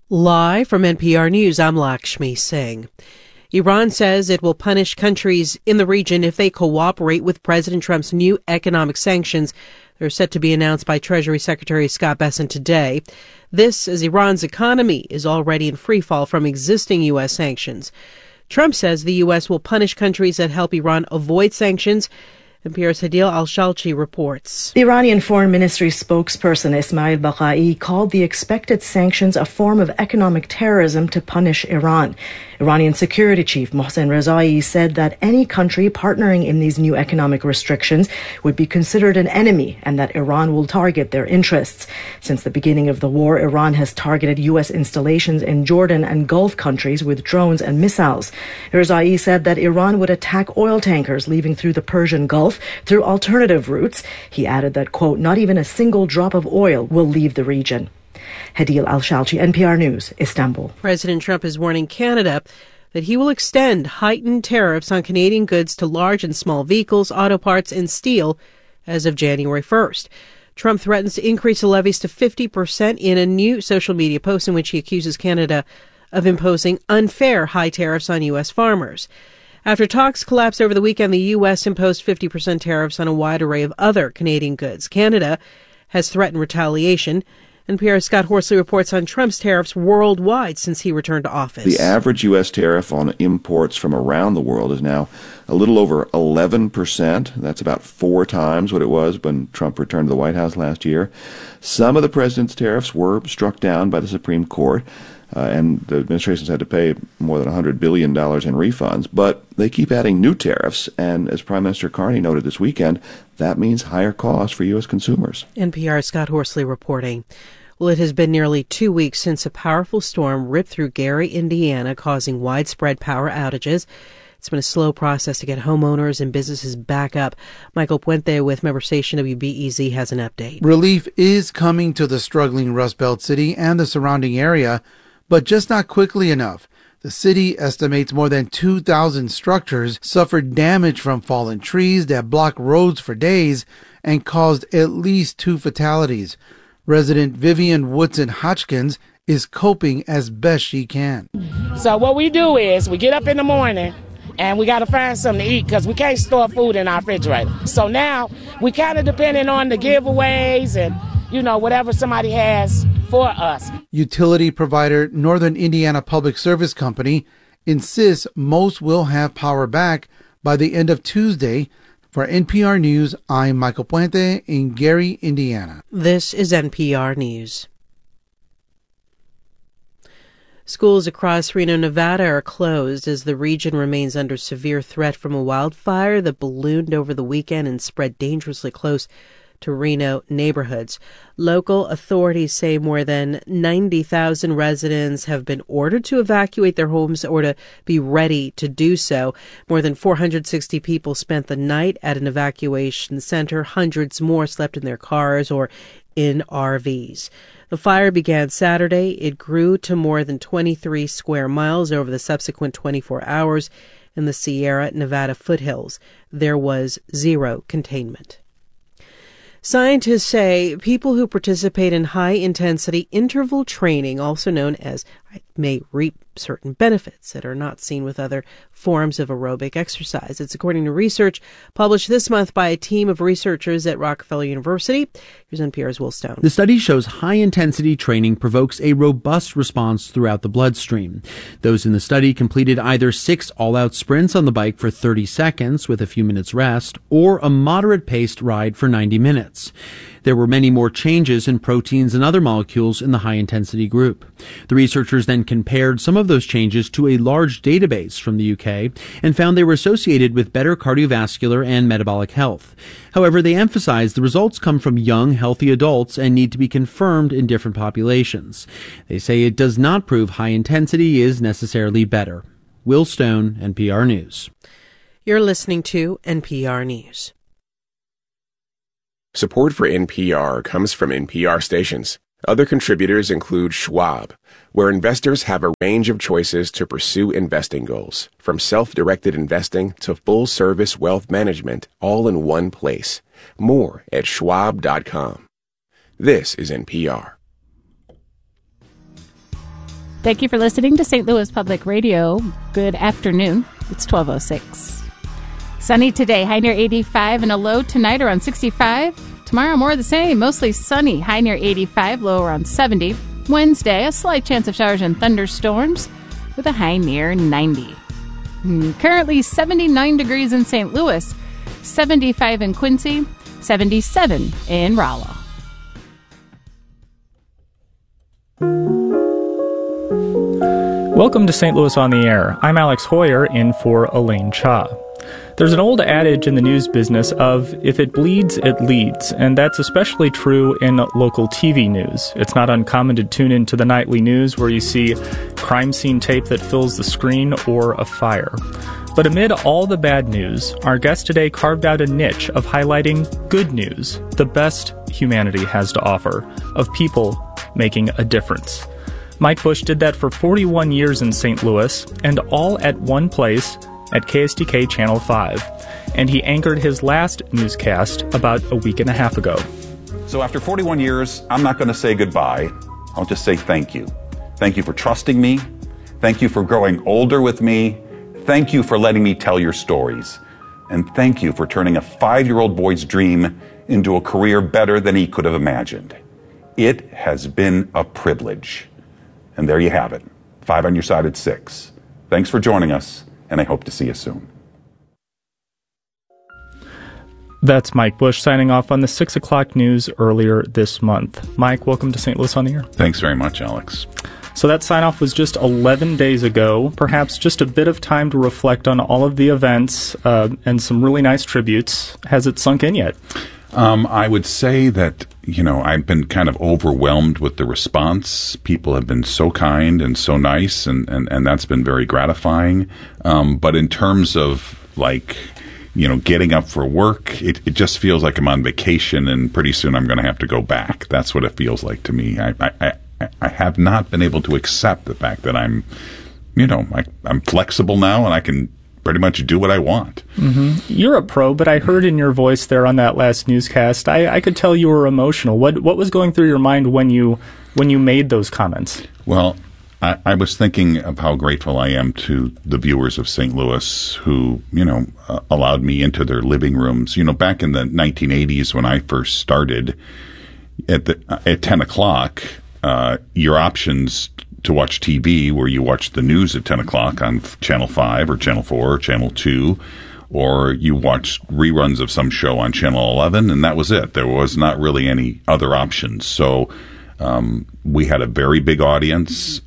Live from NPR News, I'm Lakshmi Singh. Iran says it will punish countries in the region if they cooperate with President Trump's new economic sanctions. They're set to be announced by Treasury Secretary Scott Bessent today. This as Iran's economy is already in free fall from existing U.S. sanctions. Trump says the U.S. will punish countries that help Iran avoid sanctions. NPR's Hadil Al-Shalchi reports. The Iranian Foreign Ministry spokesperson Ismail Baqai called the expected sanctions a form of economic terrorism to punish Iran. Iranian Security Chief Mohsen Rezai said that any country partnering in these new economic restrictions would be considered an enemy and that Iran will target their interests. Since the beginning of the war, Iran has targeted U.S. installations in Jordan and Gulf countries with drones and missiles. Rezai said that Iran would attack oil tankers leaving through the Persian Gulf through alternative routes. He added that, quote, not even a single drop of oil will leave the region. Hadil Al-Shalchi, NPR News, Istanbul. President Trump is warning Canada that he will extend heightened tariffs on Canadian goods to large and small vehicles, auto parts, and steel as of January 1st. Trump threatens to increase the levies to 50% in a new social media post in which he accuses Canada of imposing unfair high tariffs on U.S. farmers. After talks collapsed over the weekend, the U.S. imposed 50% tariffs on a wide array of other Canadian goods. Canada has threatened retaliation. NPR's Scott Horsley reports on Trump's tariffs worldwide since he returned to office. The average U.S. tariff on imports from around the world is now a little over 11%. That's about 4 times what it was when Trump returned to the White House last year. Some of the president's tariffs were struck down by the Supreme Court, and the administration's had to pay more than $100 billion in refunds. But they keep adding new tariffs, and as Prime Minister Carney noted this weekend, that means higher costs for U.S. consumers. NPR's Scott Horsley reporting. Well, it has been nearly 2 weeks since a powerful storm ripped through Gary, Indiana, causing widespread power outages. It's been a slow process to get homeowners and businesses back up. Michael Puente with member station WBEZ has an update. Relief is coming to the struggling Rust Belt city and the surrounding area, but just not quickly enough. The city estimates more than 2,000 structures suffered damage from fallen trees that blocked roads for days and caused at least 2 fatalities. Resident Vivian Woodson-Hodgkins is coping as best she can. So what we do is we get up in the morning and we got to find something to eat because we can't store food in our refrigerator. So now we kind of depending on the giveaways and, whatever somebody has for us. Utility provider Northern Indiana Public Service Company insists most will have power back by the end of Tuesday. For NPR News, I'm Michael Puente in Gary, Indiana. This is NPR News. Schools across Reno, Nevada are closed as the region remains under severe threat from a wildfire that ballooned over the weekend and spread dangerously close to Reno neighborhoods. Local authorities say more than 90,000 residents have been ordered to evacuate their homes or to be ready to do so. More than 460 people spent the night at an evacuation center. Hundreds more slept in their cars or in RVs. The fire began Saturday. It grew to more than 23 square miles over the subsequent 24 hours in the Sierra Nevada foothills. There was zero containment. Scientists say people who participate in high-intensity interval training, also known as, may reap certain benefits that are not seen with other forms of aerobic exercise. It's according to research published this month by a team of researchers at Rockefeller University. Here's NPR's Will Stone. The study shows high-intensity training provokes a robust response throughout the bloodstream. Those in the study completed either 6 all-out sprints on the bike for 30 seconds with a few minutes rest, or a moderate-paced ride for 90 minutes. There were many more changes in proteins and other molecules in the high-intensity group. The researchers then compared some of those changes to a large database from the UK and found they were associated with better cardiovascular and metabolic health. However, they emphasized the results come from young, healthy adults and need to be confirmed in different populations. They say it does not prove high intensity is necessarily better. Will Stone, NPR News. You're listening to NPR News. Support for NPR comes from NPR stations. Other contributors include Schwab, where investors have a range of choices to pursue investing goals, from self-directed investing to full-service wealth management, all in one place. More at schwab.com. This is NPR. Thank you for listening to St. Louis Public Radio. Good afternoon. It's 12:06. Sunny today, high near 85 and a low tonight around 65. Tomorrow, more of the same, mostly sunny, high near 85, low around 70. Wednesday, a slight chance of showers and thunderstorms with a high near 90. Currently 79 degrees in St. Louis, 75 in Quincy, 77 in Rolla. Welcome to St. Louis on the Air. I'm Alex Hoyer, in for Elaine Cha. There's an old adage in the news business of, if it bleeds, it leads, and that's especially true in local TV news. It's not uncommon to tune into the nightly news where you see crime scene tape that fills the screen or a fire. But amid all the bad news, our guest today carved out a niche of highlighting good news, the best humanity has to offer, of people making a difference. Mike Bush did that for 41 years in St. Louis, and all at one place, at KSDK Channel 5. And he anchored his last newscast about a week and a half ago. So after 41 years, I'm not going to say goodbye. I'll just say thank you. Thank you for trusting me. Thank you for growing older with me. Thank you for letting me tell your stories. And thank you for turning a 5-year-old boy's dream into a career better than he could have imagined. It has been a privilege. And there you have it. 5 on your side at 6. Thanks for joining us, and I hope to see you soon. That's Mike Bush signing off on the 6 o'clock news earlier this month. Mike, welcome to St. Louis on the Air. Thanks very much, Alex. So that sign-off was just 11 days ago, perhaps just a bit of time to reflect on all of the events and some really nice tributes. Has it sunk in yet? I would say that, I've been kind of overwhelmed with the response. People have been so kind and so nice, and that's been very gratifying. But in terms of, getting up for work, it just feels like I'm on vacation, and pretty soon I'm going to have to go back. That's what it feels like to me. I have not been able to accept the fact that I'm flexible now, and I can pretty much do what I want. Mm-hmm. You're a pro, but I heard in your voice there on that last newscast, I could tell you were emotional. What was going through your mind when you made those comments? Well, I was thinking of how grateful I am to the viewers of St. Louis who, allowed me into their living rooms. Back in the 1980s when I first started, at 10 o'clock, your options to watch TV, where you watch the news at 10 o'clock on Channel 5 or Channel 4 or Channel 2, or you watch reruns of some show on Channel 11, and that was it. There was not really any other options. So we had a very big audience,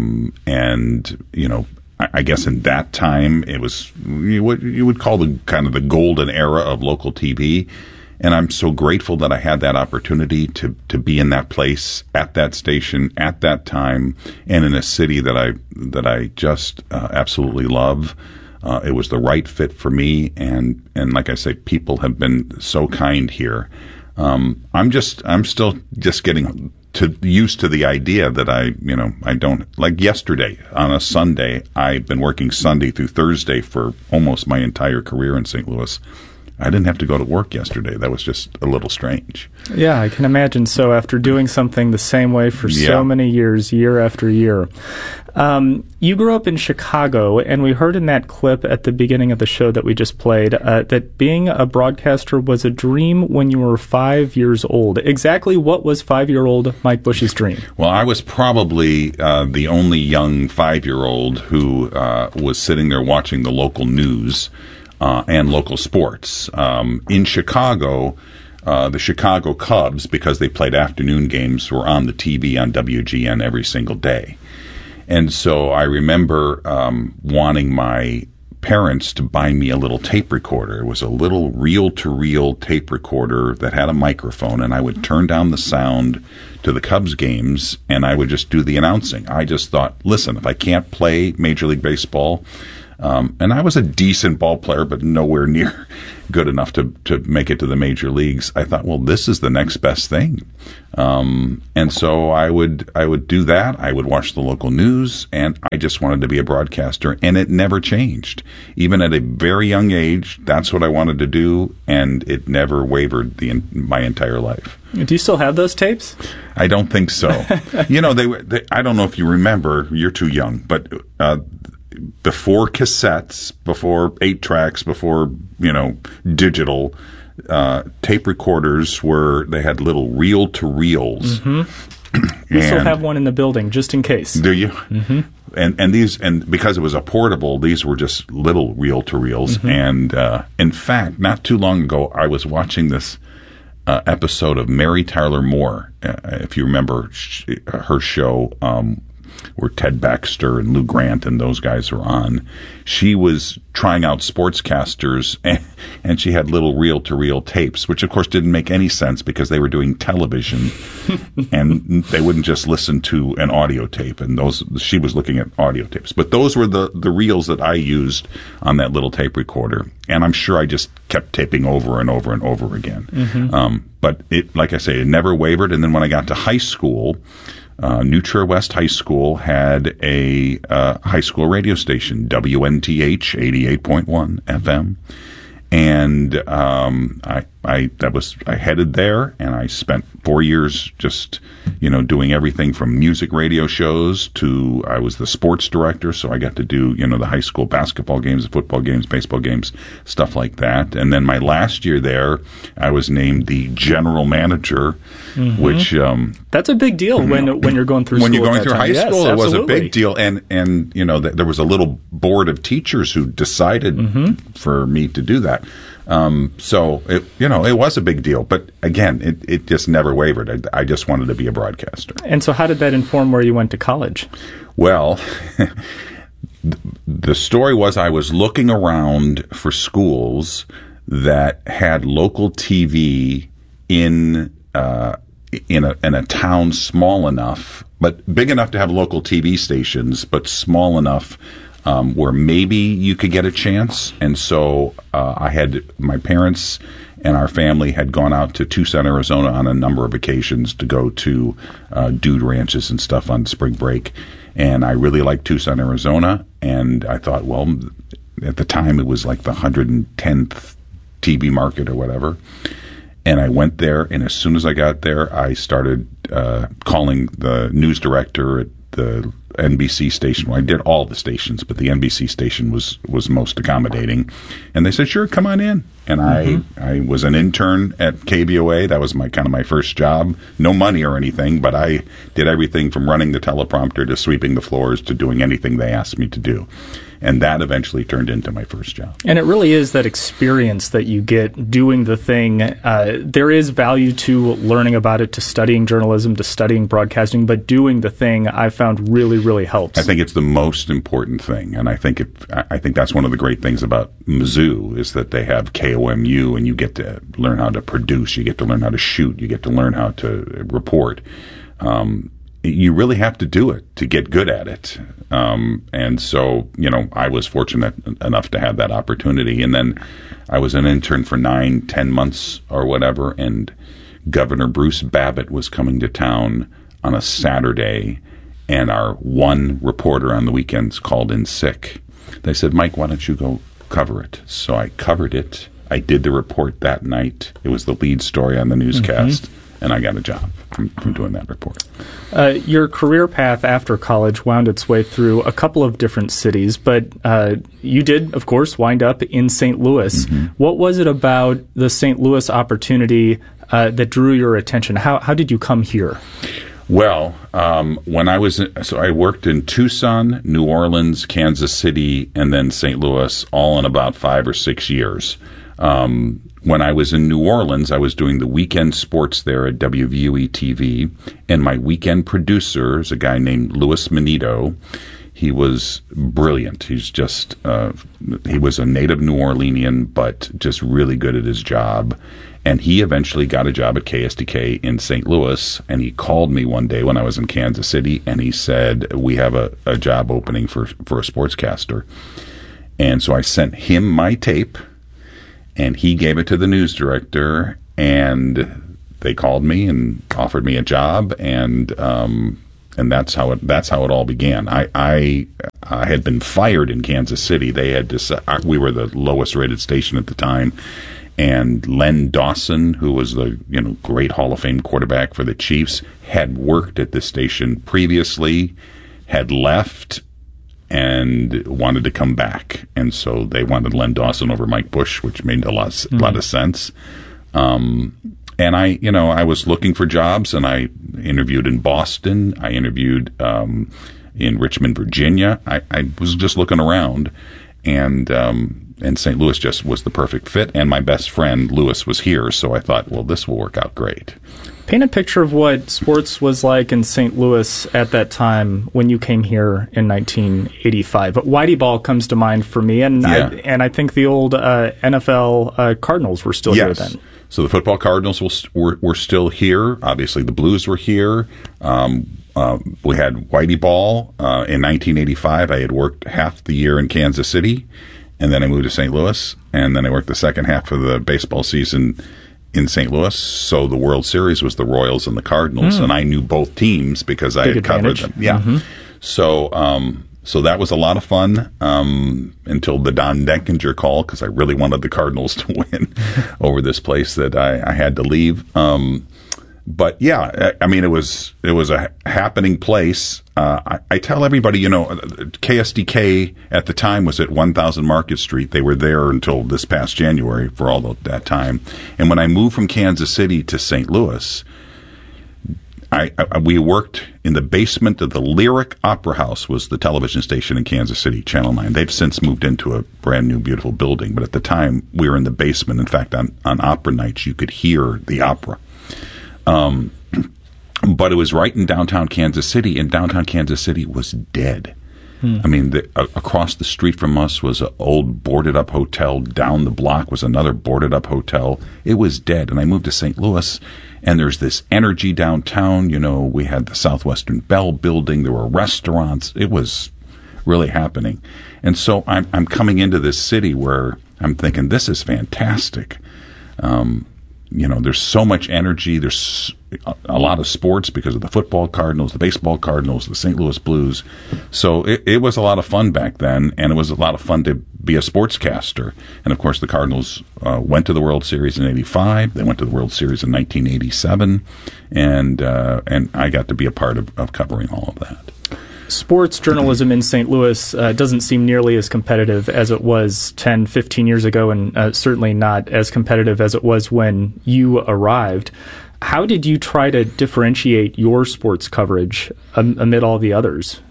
and, I guess in that time it was what you would call the kind of the golden era of local TV. And I'm so grateful that I had that opportunity to be in that place, at that station, at that time, and in a city that I just absolutely love. It was the right fit for me, and like I say, people have been so kind here. I'm still just getting used to the idea that I don't, like yesterday on a Sunday. I've been working Sunday through Thursday for almost my entire career in St. Louis. I didn't have to go to work yesterday. That was just a little strange. Yeah, I can imagine so, after doing something the same way for so many years, year after year. You grew up in Chicago, and we heard in that clip at the beginning of the show that we just played that being a broadcaster was a dream when you were 5 years old. Exactly what was 5-year-old Mike Bush's dream? Well, I was probably the only young 5-year-old who was sitting there watching the local news and local sports. In Chicago, the Chicago Cubs, because they played afternoon games, were on the TV on WGN every single day. And so I remember wanting my parents to buy me a little tape recorder. It was a little reel-to-reel tape recorder that had a microphone, and I would turn down the sound to the Cubs games, and I would just do the announcing. I just thought, listen, if I can't play Major League Baseball, And I was a decent ball player, but nowhere near good enough to make it to the major leagues. I thought, well, this is the next best thing. And so I would do that. I would watch the local news, and I just wanted to be a broadcaster, and it never changed. Even at a very young age, that's what I wanted to do, and it never wavered my entire life. Do you still have those tapes? I don't think so. They I don't know if you remember, you're too young, but before cassettes, before 8-tracks, before, digital, tape recorders they had little reel-to-reels. Mm-hmm. We still have one in the building, just in case. Do you? Mm-hmm. And because it was a portable, these were just little reel-to-reels. Mm-hmm. And in fact, not too long ago, I was watching this episode of Mary Tyler Moore, if you remember her show, where Ted Baxter and Lou Grant and those guys were on. She was trying out sportscasters, and she had little reel-to-reel tapes, which of course didn't make any sense because they were doing television, and they wouldn't just listen to an audio tape, and she was looking at audio tapes. But those were the reels that I used on that little tape recorder, and I'm sure I just kept taping over and over and over again. Mm-hmm. But like I say, it never wavered, and then when I got to high school, New Trier West High School had a high school radio station, WNTH 88.1 FM, and I headed there, and I spent 4 years just doing everything from music radio shows to I was the sports director, so I got to do the high school basketball games, football games, baseball games, stuff like that. And then my last year there, I was named the general manager, mm-hmm. which that's a big deal when you're going through when school you're going through high school. Yes, it was a big deal, and there was a little board of teachers who decided mm-hmm. for me to do that. So it was a big deal, but again, it just never wavered. I just wanted to be a broadcaster. And so how did that inform where you went to college? Well, the story was I was looking around for schools that had local TV in a town small enough, but big enough to have local TV stations, but small enough where maybe you could get a chance. And so my parents and our family had gone out to Tucson, Arizona on a number of occasions to go to dude ranches and stuff on spring break. And I really liked Tucson, Arizona. And I thought, well, at the time it was like the 110th TV market or whatever. And I went there, and as soon as I got there, I started calling the news director at the NBC station. Well, I did all the stations, but the NBC station was most accommodating. And they said, sure, come on in. And mm-hmm. I was an intern at KBOA. That was my first job. No money or anything, but I did everything from running the teleprompter to sweeping the floors to doing anything they asked me to do. And that eventually turned into my first job. And it really is that experience that you get doing the thing. There is value to learning about it, to studying journalism, to studying broadcasting, but doing the thing I found really, really helps. I think it's the most important thing. And I think that's one of the great things about Mizzou is that they have KOMU, and you get to learn how to produce, you get to learn how to shoot, you get to learn how to report. You really have to do it to get good at it. And so, I was fortunate enough to have that opportunity. And then I was an intern for 9-10 months or whatever, and Governor Bruce Babbitt was coming to town on a Saturday, and our one reporter on the weekends called in sick. They said, Mike, why don't you go cover it? So I covered it. I did the report that night. It was the lead story on the newscast. Mm-hmm. And I got a job from doing that report. Your career path after college wound its way through a couple of different cities, but you did, of course, wind up in St. Louis. Mm-hmm. What was it about the St. Louis opportunity that drew your attention? How did you come here? Well, when I worked in Tucson, New Orleans, Kansas City, and then St. Louis, all in about 5 or 6 years. When I was in New Orleans, I was doing the weekend sports there at WVUE TV, and my weekend producer is a guy named Louis Manito. He was brilliant. He's just, he was a native New Orleanian, but just really good at his job. And he eventually got a job at KSDK in St. Louis, and he called me one day when I was in Kansas City, and he said, we have a job opening for a sportscaster. And so I sent him my tape, and he gave it to the news director, and they called me and offered me a job, and that's how it all began. I had been fired in Kansas City. They had we were the lowest rated station at the time, and Len Dawson, who was the great Hall of Fame quarterback for the Chiefs, had worked at this station previously, had left, and wanted to come back, and so they wanted Len Dawson over Mike Bush, which made a lot of sense. And I was looking for jobs, and I interviewed in Boston. I interviewed in Richmond, Virginia. I was just looking around, and St. Louis just was the perfect fit. And my best friend Lewis was here, so I thought, well, this will work out great. Paint a picture of what sports was like in St. Louis at that time when you came here in 1985. Whitey Ball comes to mind for me, and I think the old NFL Cardinals were still here then. So the football Cardinals were still here. Obviously, the Blues were here. We had Whitey Ball. In 1985, I had worked half the year in Kansas City, and then I moved to St. Louis, and then I worked the second half of the baseball season in St. Louis. So the World Series was the Royals and the Cardinals, and I knew both teams because I had covered them. Yeah. Mm-hmm. So that was a lot of fun until the Don Denkinger call, because I really wanted the Cardinals to win over this place that I had to leave. But yeah, I mean, it was a happening place. I tell everybody, KSDK at the time was at 1000 Market Street. They were there until this past January for all that time. And when I moved from Kansas City to St. Louis, we worked in the basement of the Lyric Opera House, was the television station in Kansas City, Channel 9. They've since moved into a brand new, beautiful building. But at the time, we were in the basement. In fact, on opera nights, you could hear the opera. But it was right in downtown Kansas City, and downtown Kansas City was dead. I mean, across the street from us was an old boarded-up hotel. Down the block was another boarded-up hotel. It was dead. And I moved to St. Louis, and there's this energy downtown. We had the Southwestern Bell building. There were restaurants. It was really happening. And so I'm coming into this city where I'm thinking, this is fantastic. There's so much energy. There's a lot of sports because of the football Cardinals, the baseball Cardinals, the St. Louis Blues. So it was a lot of fun back then, and it was a lot of fun to be a sportscaster. And, of course, the Cardinals went to the World Series in 85. They went to the World Series in 1987, and I got to be a part of covering all of that. Sports journalism in St. Louis doesn't seem nearly as competitive as it was 10, 15 years ago, and certainly not as competitive as it was when you arrived. How did you try to differentiate your sports coverage amid all the others?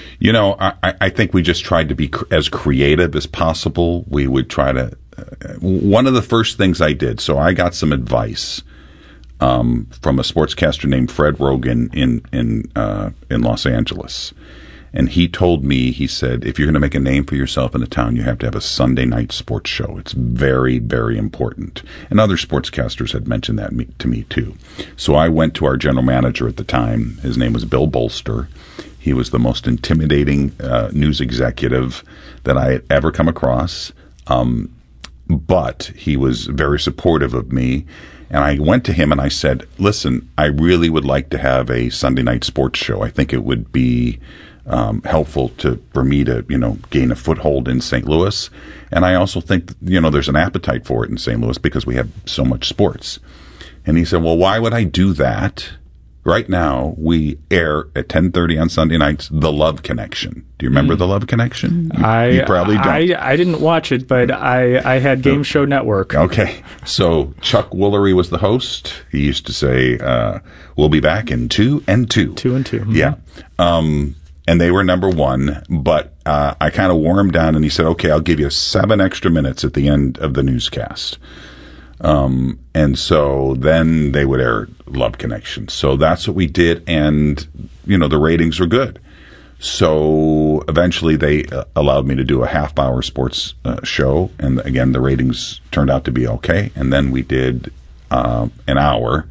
I think we just tried to be as creative as possible. We would try to one of the first things I did, so I got some advice from a sportscaster named Fred Rogan in Los Angeles. And he told me, he said, if you're going to make a name for yourself in a town, you have to have a Sunday night sports show. It's very, very important. And other sportscasters had mentioned that to me, too. So I went to our general manager at the time. His name was Bill Bolster. He was the most intimidating news executive that I had ever come across. But he was very supportive of me. And I went to him and I said, listen, I really would like to have a Sunday night sports show. I think it would be helpful for me to, gain a foothold in St. Louis. And I also think, there's an appetite for it in St. Louis because we have so much sports. And he said, well, why would I do that? Right now, we air at 10:30 on Sunday nights, The Love Connection. Do you remember The Love Connection? You probably don't. I didn't watch it, but I had Game Show Network. Okay. So Chuck Woolery was the host. He used to say, we'll be back in 2 and 2. 2 and 2. Mm-hmm. Yeah. And they were number one, but I kind of wore him down, and he said, okay, I'll give you 7 extra minutes at the end of the newscast. And so then they would air Love Connection. So that's what we did, and, the ratings were good. So eventually they allowed me to do a half-hour sports show, and again, the ratings turned out to be okay. And then we did an hour.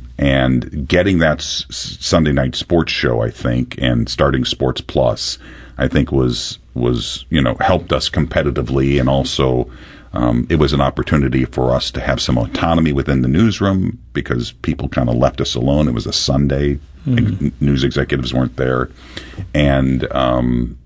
And getting that Sunday night sports show, I think, and starting Sports Plus, I think was helped us competitively, and also it was an opportunity for us to have some autonomy within the newsroom because people kind of left us alone. It was a Sunday. News executives weren't there. And